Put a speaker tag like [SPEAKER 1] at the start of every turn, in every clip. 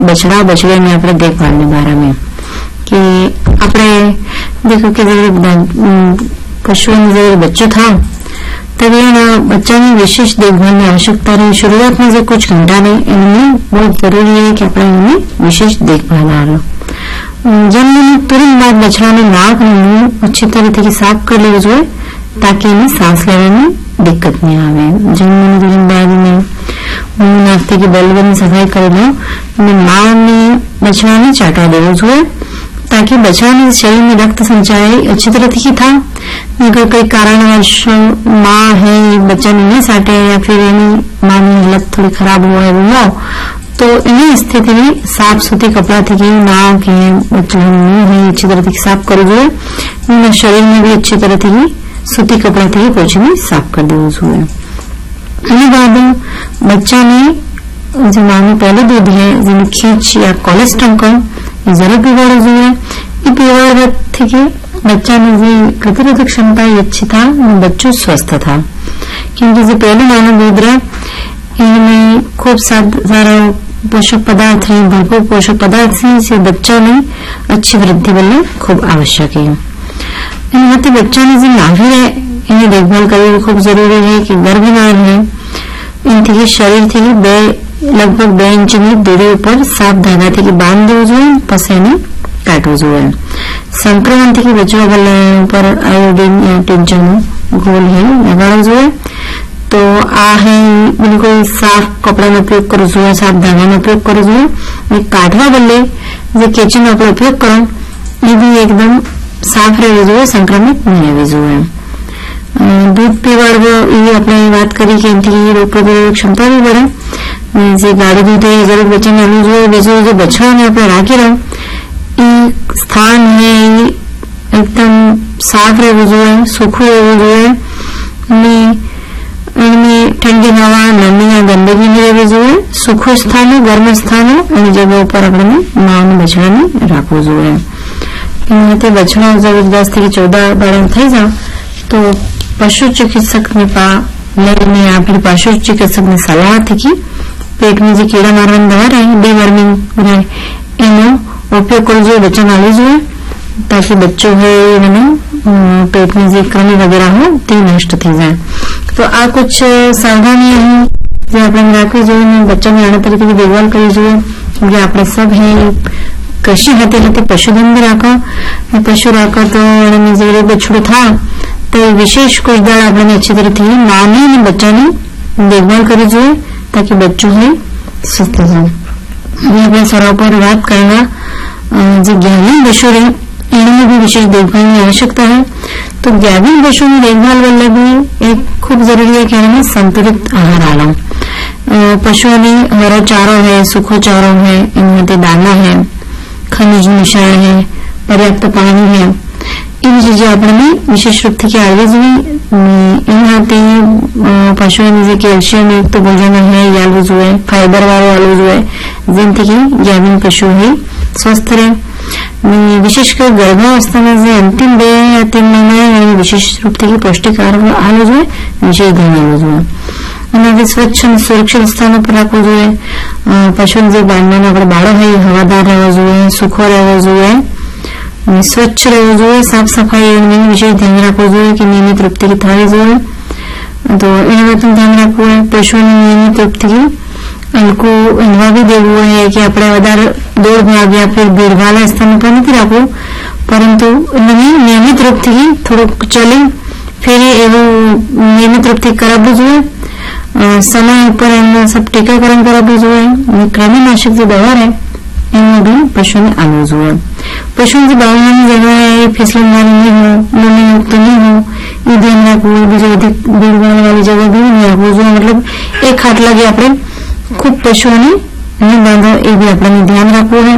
[SPEAKER 1] बछड़ा बछड़े में अपने देखभाल के बारे में कि अपने देखो कि जब पशुओं में जब बच्चों था तभी बच्चा में विशेष देखभाल की आवश्यकता रही। शुरुआत में जो कुछ घंटा नहीं इनमें बहुत जरूरी है कि अपने इनमें विशेष देखभाल आ लो। जन्म में तुरंत बाद बछड़ा ने नाक और मुंह अच्छी तरह से साफ कर ले जो ताकि इन्हें सांस लेने में दिक्कत नहीं आवे। जन्म में तुरंत बाद में मुंह नाक की बल्ब में सफाई कर लो। मां ने बछड़ा ने चाटा देव जो ताकि बछड़ा में शरीर में रक्त संचार अच्छी तरह से था। अगर कोई कारणवश माँ है बच्चा नहीं साटे या फिर माँ की हालत थोड़ी खराब हुआ है वो तो इन स्थिति में साफ सूती कपड़ा थी नाक है बच्चा मुंह है अच्छी तरह से साफ कर जो शरीर में भी अच्छी तरह से सूती कपड़ा थी पोछे में साफ कर दे जो बाद बच्चा ने जो माँ में पहले दूध है जिन्हें खींच या कोलेस्ट्रॉल का जरूर बिगाड़ जो है ये बिगाड़ थी कि बच्चा में जो प्रतिरोधक क्षमता अच्छी था बच्चों स्वस्थ था क्योंकि जो पहले मानव दूध रहा इनमें खूब सारा पोषक पदार्थ है भरपूर पोषक पदार्थ से बच्चा में अच्छी वृद्धि बनना खूब आवश्यक है। इन बच्चा में जो नाभि है इन्हें देखभाल करनी खूब जरूरी है कि गर्भधारण है इनके शरीर थी लगभग 2 इंच में दूरी पर साफ धागा थी बांध दो जो पसेने काटो जो है। संक्रमण थी बचवा वाले ऊपर आयोडीन या टिंचन गोल है लगाड़ो जो है तो आ है बिल्कुल साफ कपड़ा में उपयोग करो जो है साफ धागा में उपयोग करो जो है काटवा बल्ले जो केचन अपना उपयोग करो ये भी एकदम साफ रहे जो है संक्रमित नहीं रहे जो है। दूध पीवाड़ ये अपने बात करी कि इनकी रोग प्रतिरोधक क्षमता भी बढ़े जे गाड़ी दूध है जरूर बच्चे में जो जो बछड़ा में अपने राखी रहो स्थान है एकदम साफ रहे जो है सूखो रहे जो है इनमें ठंडी हवा नमी या गंदगी नहीं रहे जो है सूखो स्थान हो गर्म स्थान हो जगह पर अपने माँ ने बछड़ा में राखो जो है। बछड़ा जब 10 થી 14 बार थी जाओ तो पशु चिकित्सक ने लेने या फिर पशु चिकित्सक ने सलाह थी कि पेट में जो कीड़ा मारवानी दवा रहे डीवर्मिंग रहे एनो उपयोग कर जो बच्चा ना लीजिए ताकि बच्चों है पेट में जो कृमि वगैरह हो ते नष्ट थी जाए। तो आ कुछ सावधानी है जो अपने राखी जो बच्चा में आने तरीके की देखभाल करी जो अपने सब है कृषि हाथे हाथे पशुधन भी राखा पशु राखा तो जो बछड़ो था तो विशेष कुछ दाड़ अपने अच्छी तरह थी माँ ने बच्चा ने देखभाल करी जो ताकि बच्चों है स्वस्थ हो। अपने सरों पर बात करना जो ज्ञानी पशु है इनमें भी विशेष देखभाल की आवश्यकता है। तो ज्ञानी पशु में देखभाल वाले भी एक खूब जरूरी है कि इनमें संतुलित आहार आना पशुओं ने हरा चारो है सूखो चारो है इनमें दाना है खनिज मिश्रण है पर्याप्त पानी है इन चीजें अपने में विशेष रूप से आयुर्वेद में इन पशुओं में कैल्शियम युक्त भोजन है आलू जो है फाइबर वाले आलू जो है जिनसे कि ज्ञानी पशु है स्वस्थ रहे विशेषकर गर्भावस्था में जो अंतिम 2 या 3 महीने विशेष रूप से पौष्टिक आलू जो है विशेष ध्यान आलू जो है स्वच्छ सुरक्षित स्थानों पर रखो जो है पशु जो बांधने अपने बाड़ो है हवादार रहो जो है सूखो रहो जो है स्वच्छ रहो जो है साफ सफाई में विशेष ध्यान रखो जो है कि नियमित रूप से थाली जो है तो इन बात ध्यान रखो है पशु ने नियमित रूप से इनको इनवा भी देवो है कि अपने વધારે દોડ ભાગ या फिर भीड़ वाला स्थान पर नहीं રાખો परंतु इन्हें नियमित रूप से थोड़ा चले फिर एवं नियमित रूप से कराबू जो है समय पर सब टीकाकरण कराबू जो है कृमिनाशक जो दवा है इनमें भी पशु ने आलू जो है पशु की बावलानी जगह है फिसलन वाली नहीं हो नमी युक्त नहीं हो ये ध्यान रखो बीजे अधिक भीड़ वाली जगह भी नहीं रखो जो मतलब एक हाथ लगे अपने खूब पशुओं ने नहीं बांधो ये भी अपने ध्यान रखो है।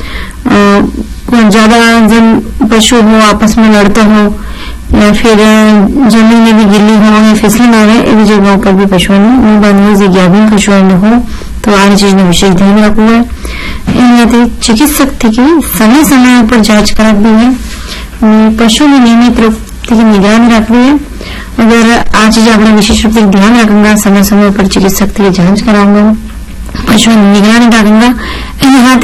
[SPEAKER 1] ज्यादा जन पशु हो आपस में लड़ता हो या फिर जमीन में भी गिल्ली हो या फिसलन आवे एवं जगहों पर भी पशुओं ने नहीं बांधो जो ज्ञानी पशुओं में हो तो आने चीज में विशेष ध्यान रखो है। इनमें चिकित्सक थी कि समय समय पर जांच कराती है पशु में नियमित रूप से निगरानी रख रही है। अगर आज चीज अपने विशेष रूप से ध्यान रखूंगा समय समय पर चिकित्सक की जांच कराऊंगा પશુઓની નિગરાની રાખીને એને હાથ